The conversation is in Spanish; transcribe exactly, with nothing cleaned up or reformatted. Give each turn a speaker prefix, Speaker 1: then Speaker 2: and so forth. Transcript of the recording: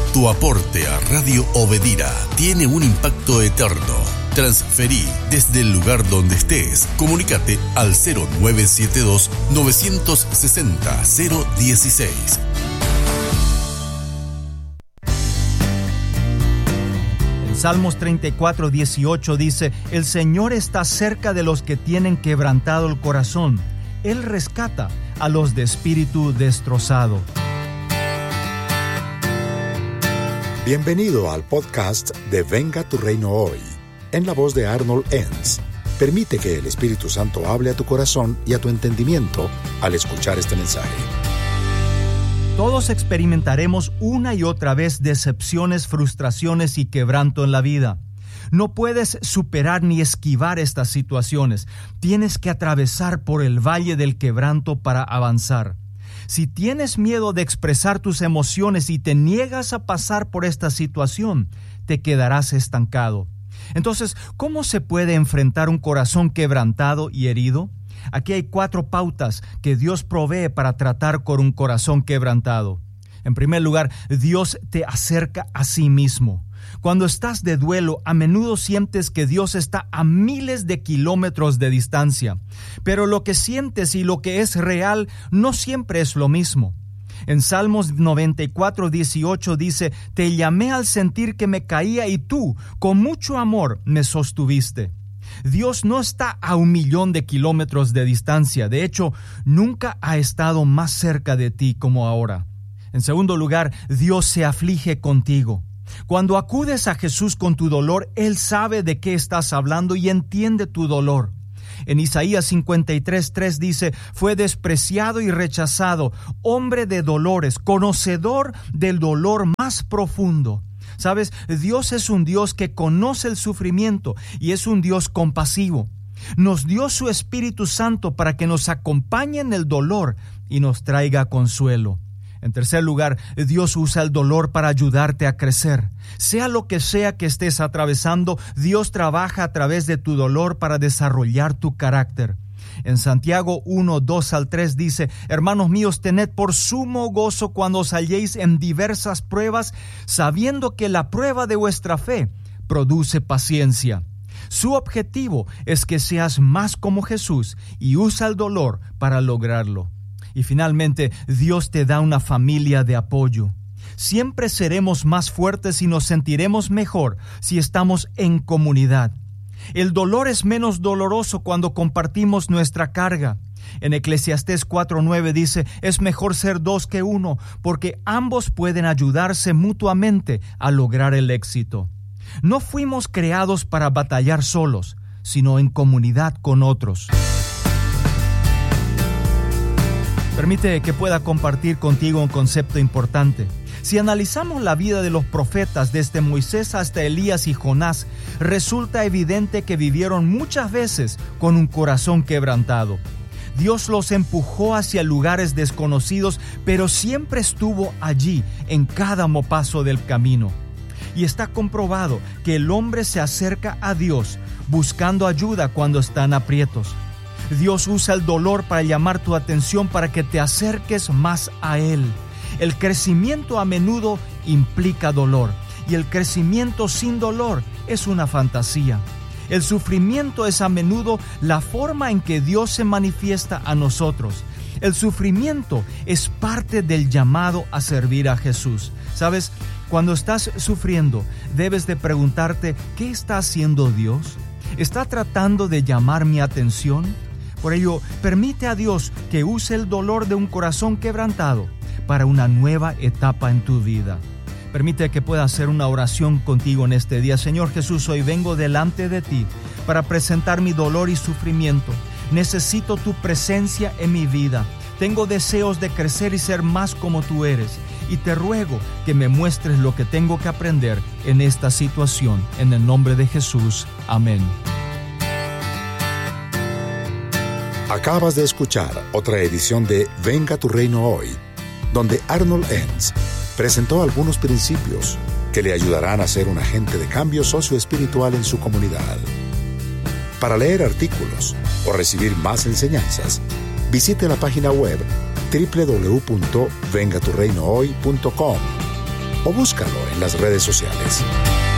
Speaker 1: Tu aporte a Radio Obedira tiene un impacto eterno. Transferí desde el lugar donde estés. Comunícate al cero nueve siete dos, nueve seis cero, cero uno seis.
Speaker 2: En Salmos treinta y cuatro, dieciocho dice: El Señor está cerca de los que tienen quebrantado el corazón. Él rescata a los de espíritu destrozado.
Speaker 3: Bienvenido al podcast de Venga tu Reino Hoy, en la voz de Arnold Enns. Permite que el Espíritu Santo hable a tu corazón y a tu entendimiento al escuchar este mensaje.
Speaker 2: Todos experimentaremos una y otra vez decepciones, frustraciones y quebranto en la vida. No puedes superar ni esquivar estas situaciones. Tienes que atravesar por el valle del quebranto para avanzar. Si tienes miedo de expresar tus emociones y te niegas a pasar por esta situación, te quedarás estancado. Entonces, ¿cómo se puede enfrentar un corazón quebrantado y herido? Aquí hay cuatro pautas que Dios provee para tratar con un corazón quebrantado. En primer lugar, Dios te acerca a sí mismo. Cuando estás de duelo, a menudo sientes que Dios está a miles de kilómetros de distancia, pero lo que sientes y lo que es real no siempre es lo mismo. En Salmos noventa y cuatro, dieciocho dice: Te llamé al sentir que me caía y tú, con mucho amor, me sostuviste. Dios no está a un millón de kilómetros de distancia. De hecho, nunca ha estado más cerca de ti como ahora. En segundo lugar, Dios se aflige contigo. Cuando acudes a Jesús con tu dolor, Él sabe de qué estás hablando y entiende tu dolor. En Isaías cincuenta y tres, tres dice: Fue despreciado y rechazado, hombre de dolores, conocedor del dolor más profundo. ¿Sabes? Dios es un Dios que conoce el sufrimiento y es un Dios compasivo. Nos dio su Espíritu Santo para que nos acompañe en el dolor y nos traiga consuelo. En tercer lugar, Dios usa el dolor para ayudarte a crecer. Sea lo que sea que estés atravesando, Dios trabaja a través de tu dolor para desarrollar tu carácter. En Santiago uno, dos al tres dice: Hermanos míos, tened por sumo gozo cuando os halléis en diversas pruebas, sabiendo que la prueba de vuestra fe produce paciencia. Su objetivo es que seas más como Jesús y usa el dolor para lograrlo. Y finalmente, Dios te da una familia de apoyo. Siempre seremos más fuertes y nos sentiremos mejor si estamos en comunidad. El dolor es menos doloroso cuando compartimos nuestra carga. En Eclesiastés cuatro nueve dice: Es mejor ser dos que uno, porque ambos pueden ayudarse mutuamente a lograr el éxito. No fuimos creados para batallar solos, sino en comunidad con otros. Permite que pueda compartir contigo un concepto importante. Si analizamos la vida de los profetas desde Moisés hasta Elías y Jonás, resulta evidente que vivieron muchas veces con un corazón quebrantado. Dios los empujó hacia lugares desconocidos, pero siempre estuvo allí en cada paso del camino. Y está comprobado que el hombre se acerca a Dios buscando ayuda cuando están aprietos. Dios usa el dolor para llamar tu atención para que te acerques más a Él. El crecimiento a menudo implica dolor, y el crecimiento sin dolor es una fantasía. El sufrimiento es a menudo la forma en que Dios se manifiesta a nosotros. El sufrimiento es parte del llamado a servir a Jesús. ¿Sabes? Cuando estás sufriendo, debes de preguntarte: ¿qué está haciendo Dios? ¿Está tratando de llamar mi atención? Por ello, permite a Dios que use el dolor de un corazón quebrantado para una nueva etapa en tu vida. Permite que pueda hacer una oración contigo en este día. Señor Jesús, hoy vengo delante de ti para presentar mi dolor y sufrimiento. Necesito tu presencia en mi vida. Tengo deseos de crecer y ser más como tú eres. Y te ruego que me muestres lo que tengo que aprender en esta situación. En el nombre de Jesús. Amén.
Speaker 3: Acabas de escuchar otra edición de Venga tu Reino Hoy, donde Arnold Enns presentó algunos principios que le ayudarán a ser un agente de cambio socioespiritual en su comunidad. Para leer artículos o recibir más enseñanzas, visite la página web doble u doble u doble u punto venga tu reino hoy punto com o búscalo en las redes sociales.